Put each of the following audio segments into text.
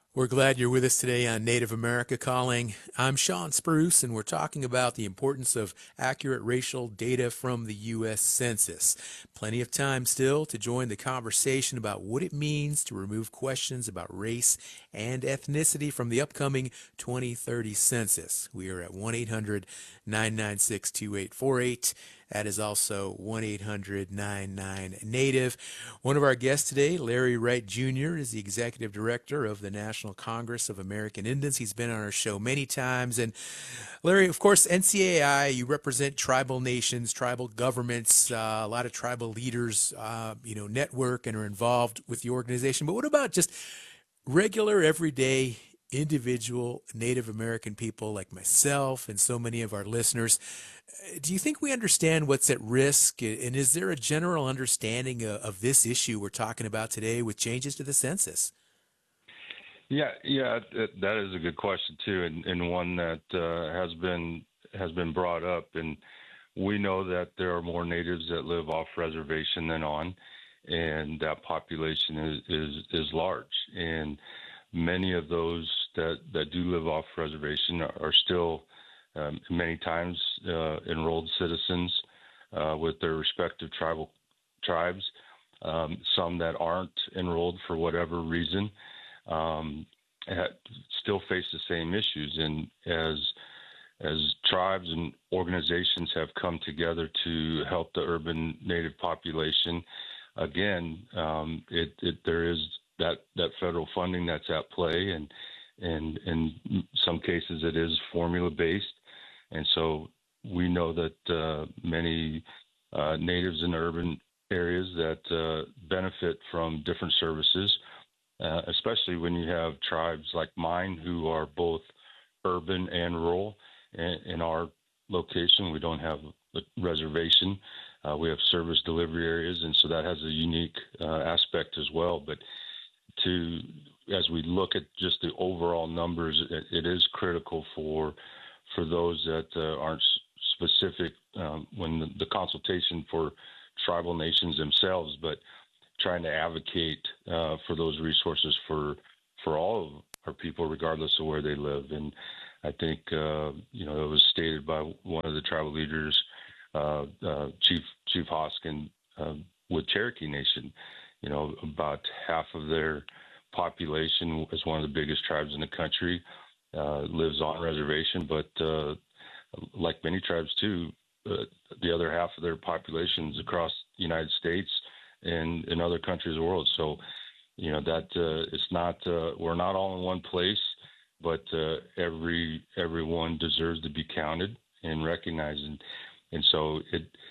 We're glad you're with us today on Native America Calling. I'm Sean Spruce, and we're talking about the importance of accurate racial data from the U.S. Census. Plenty of time still to join the conversation about what it means to remove questions about race and ethnicity from the upcoming 2030 census. We are at 1 800 996 2848. That is also 1 800 99 Native. One of our guests today, Larry Wright Jr., is the executive director of the National Congress of American Indians. He's been on our show many times. And Larry, of course, NCAI, you represent tribal nations, tribal governments, a lot of tribal leaders, network and are involved with the organization. But what about just regular, everyday, individual Native American people like myself and so many of our listeners? Do you think we understand what's at risk? And is there a general understanding of this issue we're talking about today with changes to the census? Yeah, that is a good question too, and one that has been brought up. And we know that there are more natives that live off reservation than on, and that population is large. And many of those that do live off reservation are still many times enrolled citizens with their respective tribes. Some that aren't enrolled for whatever reason still face the same issues. And as tribes and organizations have come together to help the urban Native population, again, there is that federal funding that's at play, and in some cases it is formula based. And so we know that many natives in urban areas that benefit from different services, especially when you have tribes like mine who are both urban and rural. In our location, we don't have a reservation. We have service delivery areas, and so that has a unique aspect as well. But as we look at just the overall numbers, it is critical for those that aren't specific when the consultation for tribal nations themselves, but trying to advocate for those resources for all of our people, regardless of where they live. And I think it was stated by one of the tribal leaders, Chief Hoskin, with Cherokee Nation. About half of their population is one of the biggest tribes in the country. Lives on reservation, but like many tribes too, the other half of their population is across the United States and in other countries of the world. So, that it's not we're not all in one place, but everyone deserves to be counted and recognized, and so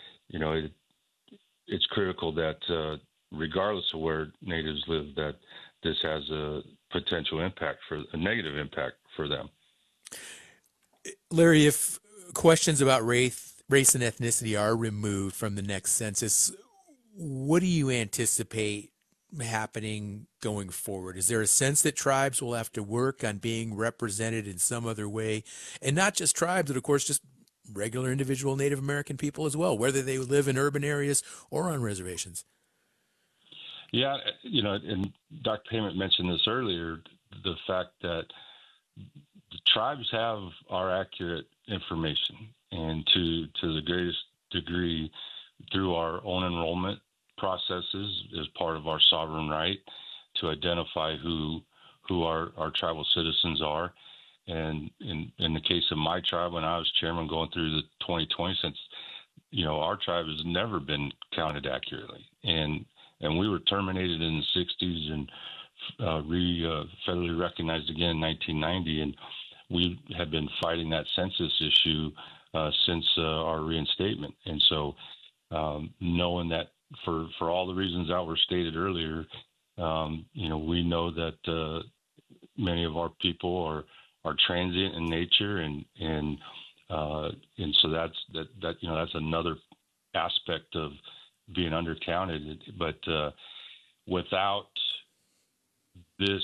it's critical that regardless of where natives live, that this has a potential impact, for a negative impact for them. Larry, if questions about race and ethnicity are removed from the next census, what do you anticipate happening going forward? Is there a sense that tribes will have to work on being represented in some other way? And not just tribes, but of course just regular individual Native American people as well, whether they live in urban areas or on reservations? Yeah, and Dr. Payment mentioned this earlier, the fact that the tribes have our accurate information, and to the greatest degree through our own enrollment processes as part of our sovereign right to identify who our tribal citizens are. And in the case of my tribe, when I was chairman going through the 2020 census, our tribe has never been counted accurately. And we were terminated in the 60s and federally recognized again in 1990. And we have been fighting that census issue since our reinstatement. And so knowing that for all the reasons that were stated earlier, we know that many of our people are transient in nature, and so that's another aspect of being undercounted. But without this,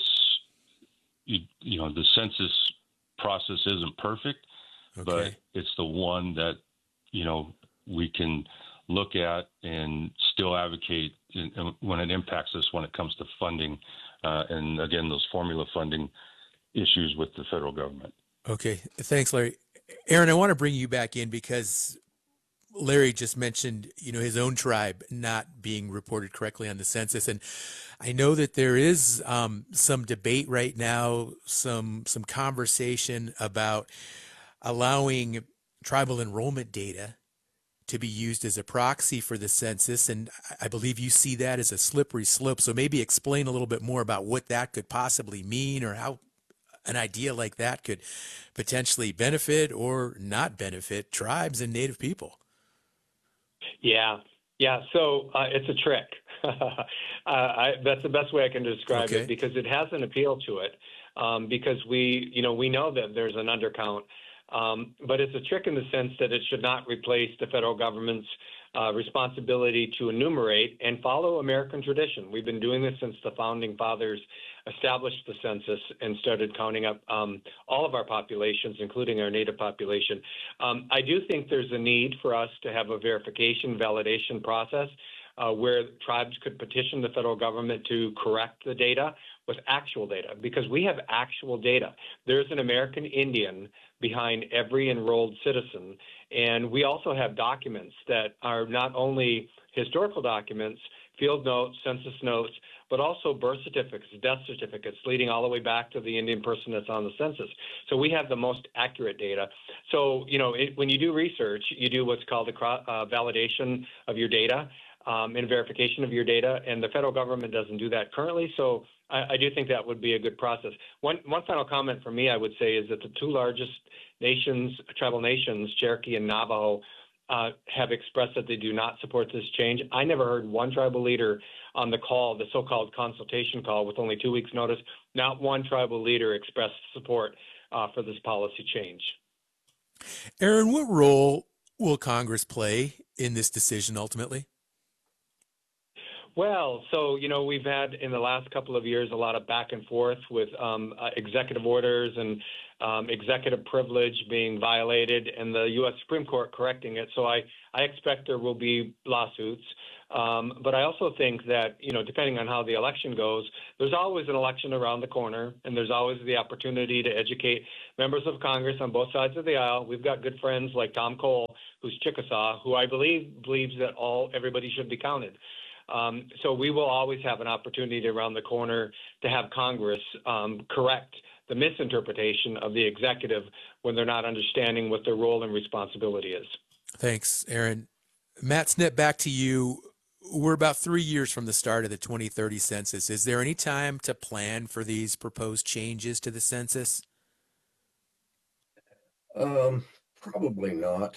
the census process isn't perfect, Okay. but it's the one that we can look at and still advocate when it impacts us when it comes to funding and again, those formula funding issues with the federal government. Okay, thanks, Larry. Aaron, I want to bring you back in because Larry just mentioned, his own tribe not being reported correctly on the census, and I know that there is some debate right now, some conversation about allowing tribal enrollment data to be used as a proxy for the census, and I believe you see that as a slippery slope. So maybe explain a little bit more about what that could possibly mean, or how an idea like that could potentially benefit or not benefit tribes and Native people. Yeah. So it's a trick. That's the best way I can describe it, because it has an appeal to it. Because we know that there's an undercount, but it's a trick in the sense that it should not replace the federal government's responsibility to enumerate and follow American tradition. We've been doing this since the founding fathers established the census and started counting up all of our populations, including our Native population. I do think there's a need for us to have a verification validation process where tribes could petition the federal government to correct the data with actual data, because we have actual data. There's an American Indian behind every enrolled citizen, and we also have documents that are not only historical documents, field notes, census notes, but also birth certificates, death certificates, leading all the way back to the Indian person that's on the census. So we have the most accurate data. So, when you do research, you do what's called the validation of your data and verification of your data, and the federal government doesn't do that currently. So I do think that would be a good process. One final comment from me, I would say, is that the two largest tribal nations, Cherokee and Navajo, have expressed that they do not support this change. I never heard one tribal leader on the call, the so-called consultation call with only 2 weeks' notice, not one tribal leader expressed support for this policy change. Aaron, what role will Congress play in this decision ultimately? Well, so, we've had in the last couple of years a lot of back and forth with executive orders and executive privilege being violated, and the U.S. Supreme Court correcting it. So I expect there will be lawsuits. But I also think that, depending on how the election goes, there's always an election around the corner, and there's always the opportunity to educate members of Congress on both sides of the aisle. We've got good friends like Tom Cole, who's Chickasaw, who I believe believes that everybody should be counted. So we will always have an opportunity around the corner to have Congress correct the misinterpretation of the executive when they're not understanding what their role and responsibility is. Thanks, Aaron. Matt Snip, back to you. We're about 3 years from the start of the 2030 census. Is there any time to plan for these proposed changes to the census? Probably not.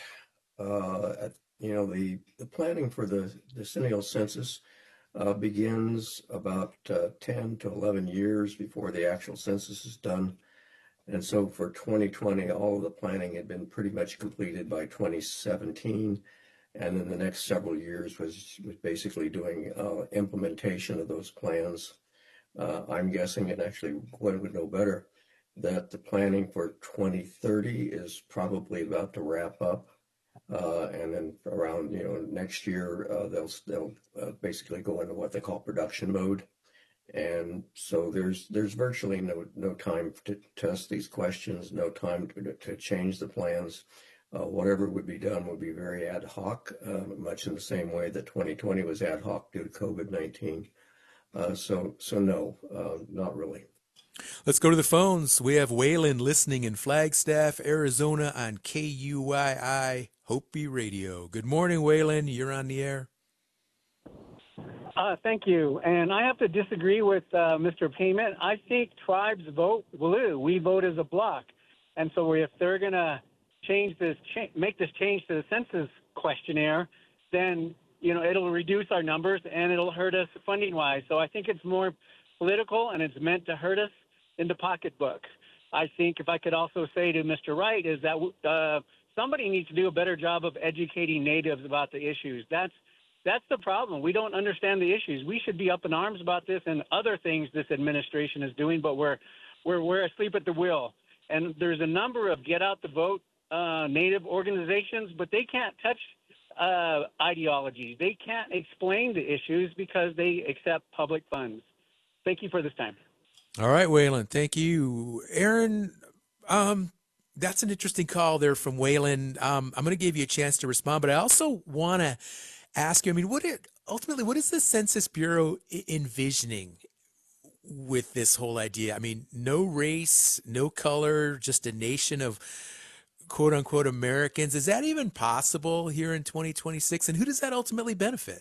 The planning for the decennial census begins about 10 to 11 years before the actual census is done. And so for 2020, all of the planning had been pretty much completed by 2017. And then the next several years was basically doing implementation of those plans. I'm guessing, and actually Gwen would know better, that the planning for 2030 is probably about to wrap up. And then around next year they'll basically go into what they call production mode, and so there's virtually no time to test these questions, no time to change the plans. Whatever would be done would be very ad hoc, much in the same way that 2020 was ad hoc due to COVID-19. So no, not really. Let's go to the phones. We have Waylon listening in Flagstaff, Arizona on KUYI Hopi Radio. Good morning, Waylon. You're on the air. Thank you. And I have to disagree with Mr. Payment. I think tribes vote blue. We vote as a block. And so if they're going to make this change to the census questionnaire, then, it'll reduce our numbers and it'll hurt us funding-wise. So I think it's more political, and it's meant to hurt us in the pocketbook. I think if I could also say to Mr. Wright is that somebody needs to do a better job of educating natives about the issues. That's the problem. We don't understand the issues. We should be up in arms about this and other things this administration is doing, but we're asleep at the wheel. And there's a number of get out the vote native organizations, but they can't touch ideology. They can't explain the issues because they accept public funds. Thank you for this time. All right, Waylon. Thank you. Aaron, that's an interesting call there from Waylon. I'm going to give you a chance to respond, but I also want to ask you, I mean, ultimately, what is the Census Bureau envisioning with this whole idea? I mean, no race, no color, just a nation of quote unquote Americans. Is that even possible here in 2026? And who does that ultimately benefit?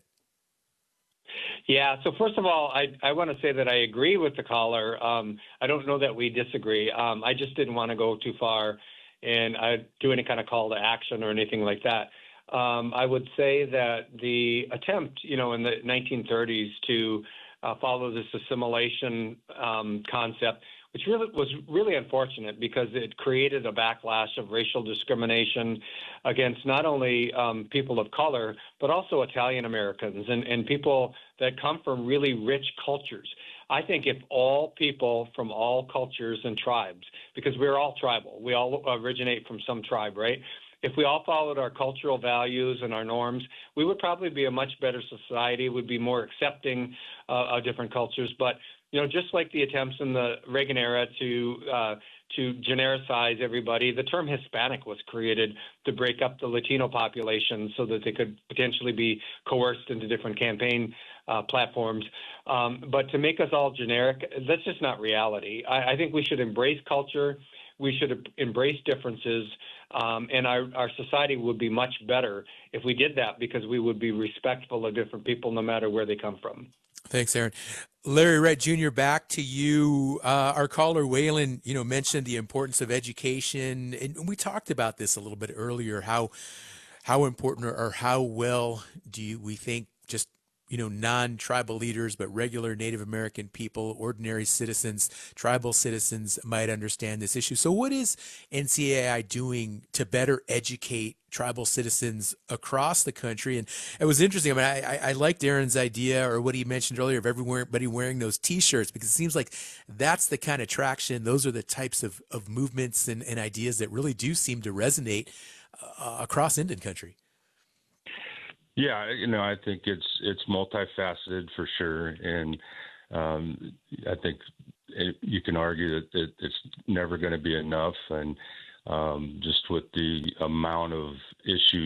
Yeah. So first of all, I want to say that I agree with the caller. I don't know that we disagree. I just didn't want to go too far and do any kind of call to action or anything like that. I would say that the attempt, in the 1930s to follow this assimilation concept, which was really unfortunate because it created a backlash of racial discrimination against not only people of color, but also Italian Americans and people that come from really rich cultures. I think if all people from all cultures and tribes, because we're all tribal, we all originate from some tribe, right? If we all followed our cultural values and our norms, we would probably be a much better society, would be more accepting of different cultures. But just like the attempts in the Reagan era to genericize everybody, the term Hispanic was created to break up the Latino population so that they could potentially be coerced into different campaign platforms. But to make us all generic, that's just not reality. I think we should embrace culture. We should embrace differences, and our society would be much better if we did that because we would be respectful of different people no matter where they come from. Thanks, Aaron. Larry Rett Jr., back to you. Our caller, Waylon, mentioned the importance of education, and we talked about this a little bit earlier, how important or how well we think just non-tribal leaders, but regular Native American people, ordinary citizens, tribal citizens might understand this issue. So what is NCAI doing to better educate tribal citizens across the country? And it was interesting. I mean, I liked Aaron's idea or what he mentioned earlier of everybody wearing those T-shirts, because it seems like that's the kind of traction. Those are the types of movements and ideas that really do seem to resonate across Indian country. Yeah, I think it's multifaceted for sure, and I think you can argue that it's never going to be enough, and just with the amount of issues